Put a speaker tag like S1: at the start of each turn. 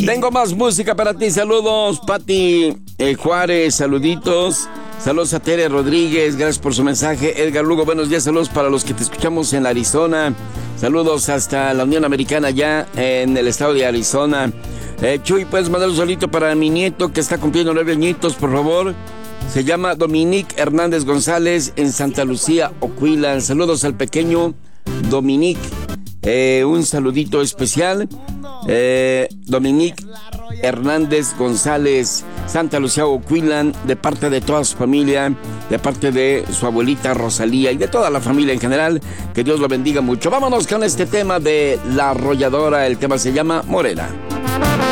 S1: Tengo más música para ti. Saludos, Pati Juárez, saluditos. Saludos a Tere Rodríguez, gracias por su mensaje. Edgar Lugo, buenos días, saludos para los que te escuchamos en Arizona. Saludos hasta la Unión Americana, ya en el estado de Arizona. Chuy, ¿puedes mandar un solito para mi nieto que está cumpliendo 9 añitos, por favor? Se llama Dominique Hernández González en Santa Lucía, Oquila. Saludos al pequeño Dominique. Un saludito especial. Dominique Hernández González, Santa Lucía, Oquila, de parte de toda su familia, de parte de su abuelita Rosalía y de toda la familia en general. Que Dios lo bendiga mucho. Vámonos con este tema de La Arrolladora. El tema se llama Morena.